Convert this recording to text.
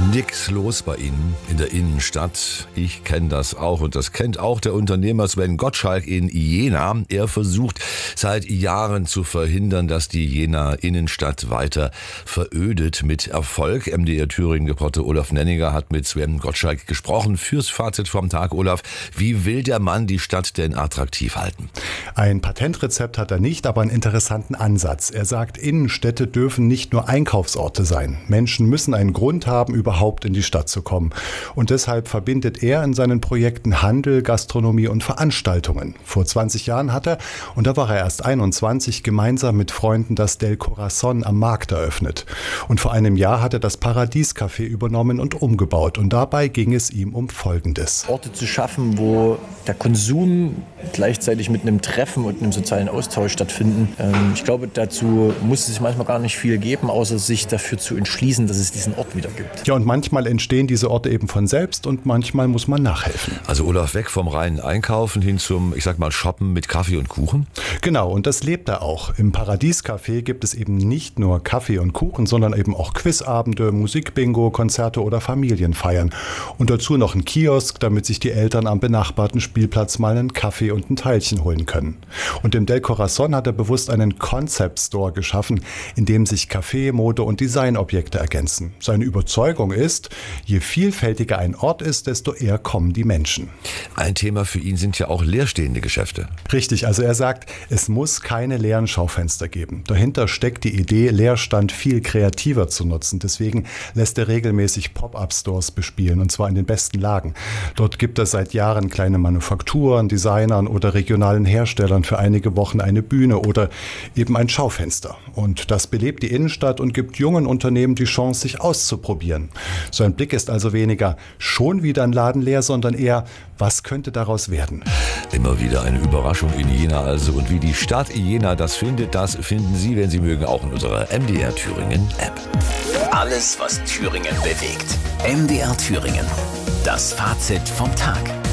Nix los bei Ihnen in der Innenstadt. Ich kenne das auch und das kennt auch der Unternehmer Sven Gottschalk in Jena. Er versucht seit Jahren zu verhindern, dass die Jenaer Innenstadt weiter verödet. Mit Erfolg. MDR Thüringen-Reporter Olaf Nenninger hat mit Sven Gottschalk gesprochen. Fürs Fazit vom Tag, Olaf, wie will der Mann die Stadt denn attraktiv halten? Ein Patentrezept hat er nicht, aber einen interessanten Ansatz. Er sagt, Innenstädte dürfen nicht nur Einkaufsorte sein. Menschen müssen einen Grund haben, überhaupt in die Stadt zu kommen. Und deshalb verbindet er in seinen Projekten Handel, Gastronomie und Veranstaltungen. Vor 20 Jahren hat er, und da war er erst 21, gemeinsam mit Freunden das Del Corazon am Markt eröffnet. Und vor einem Jahr hat er das Paradies-Café übernommen und umgebaut. Und dabei ging es ihm um Folgendes. Orte zu schaffen, wo der Konsum gleichzeitig mit einem Treffen und einem sozialen Austausch stattfinden. Ich glaube, dazu muss es manchmal gar nicht viel geben, außer sich dafür zu entschließen, dass es diesen Ort wieder gibt. Ja, und manchmal entstehen diese Orte eben von selbst und manchmal muss man nachhelfen. Also Olaf, weg vom reinen Einkaufen hin zum, ich sag mal, Shoppen mit Kaffee und Kuchen? Genau, und das lebt er auch. Im Paradies-Café gibt es eben nicht nur Kaffee und Kuchen, sondern eben auch Quizabende, Musikbingo, Konzerte oder Familienfeiern. Und dazu noch ein Kiosk, damit sich die Eltern am benachbarten Spielplatz mal einen Kaffee und ein Teilchen holen können. Und im Del Corazon hat er bewusst einen Concept Store geschaffen, in dem sich Kaffee, Mode und Designobjekte ergänzen. Seine Überzeugung ist, je vielfältiger ein Ort ist, desto eher kommen die Menschen. Ein Thema für ihn sind ja auch leerstehende Geschäfte. Richtig, also er sagt, es muss keine leeren Schaufenster geben. Dahinter steckt die Idee, Leerstand viel kreativer zu nutzen. Deswegen lässt er regelmäßig Pop-up-Stores bespielen, und zwar in den besten Lagen. Dort gibt es seit Jahren kleine Manufakturen, Designern oder regionalen Herstellern für einige Wochen eine Bühne oder eben ein Schaufenster. Und das belebt die Innenstadt und gibt jungen Unternehmen die Chance, sich auszuprobieren. Sein Blick ist also weniger schon wieder ein Laden leer, sondern eher, was könnte daraus werden? Immer wieder eine Überraschung in Jena also. Und wie die Stadt Jena das findet, das finden Sie, wenn Sie mögen, auch in unserer MDR Thüringen App. Alles, was Thüringen bewegt. MDR Thüringen. Das Fazit vom Tag.